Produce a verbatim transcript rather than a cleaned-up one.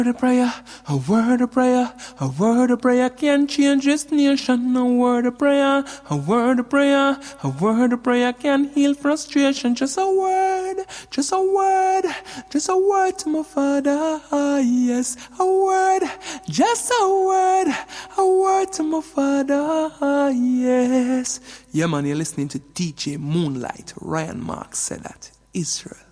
of prayer, a word of prayer, a word of prayer can change this nation. A word of prayer, a word of prayer, a word of prayer can heal frustration. Just a word, just a word, just a word to my Father. Ah, yes, a word, just a word, a word to my Father. Ah, yes. Yeah, man, you're listening to D J Moonlight. Ryan Marks said that. Israel.